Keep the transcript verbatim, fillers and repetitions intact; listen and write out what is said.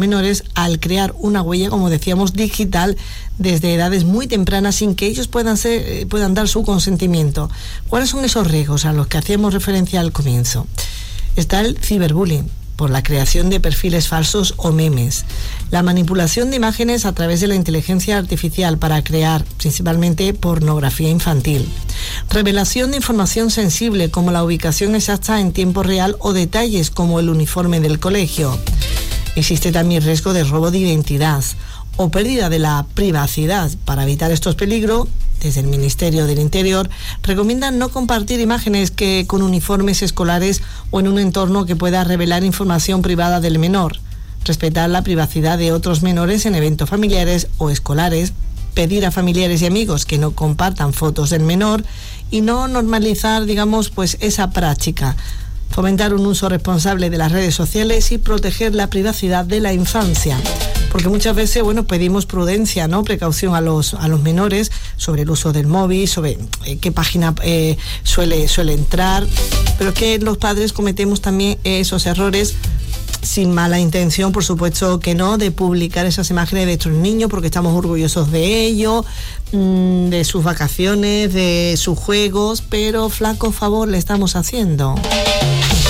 menores al crear una huella, como decíamos, digital desde edades muy tempranas sin que ellos puedan ser, puedan dar su consentimiento. ¿Cuáles son esos riesgos a los que hacíamos referencia al comienzo? Está el ciberbullying, por la creación de perfiles falsos o memes, la manipulación de imágenes a través de la inteligencia artificial para crear principalmente pornografía infantil, revelación de información sensible como la ubicación exacta en tiempo real o detalles como el uniforme del colegio. Existe también riesgo de robo de identidad o pérdida de la privacidad. Para evitar estos peligros, desde el Ministerio del Interior recomiendan no compartir imágenes que con uniformes escolares o en un entorno que pueda revelar información privada del menor, respetar la privacidad de otros menores en eventos familiares o escolares, pedir a familiares y amigos que no compartan fotos del menor y no normalizar, digamos, pues esa práctica. Fomentar un uso responsable de las redes sociales y proteger la privacidad de la infancia. Porque muchas veces, bueno, pedimos prudencia, ¿no? Precaución a los a los menores sobre el uso del móvil, sobre eh, qué página eh, suele, suele entrar. Pero que los padres cometemos también esos errores sin mala intención, por supuesto que no, de publicar esas imágenes de nuestros niños porque estamos orgullosos de ellos, de sus vacaciones, de sus juegos, pero flaco favor le estamos haciendo.